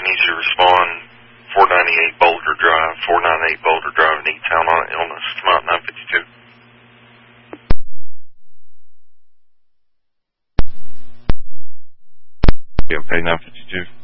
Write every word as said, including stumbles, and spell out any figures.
needs you to respond. four ninety-eight Boulder Drive, four ninety-eight Boulder Drive in E-Town on illness. Come out nine fifty-two. Okay, nine fifty-two.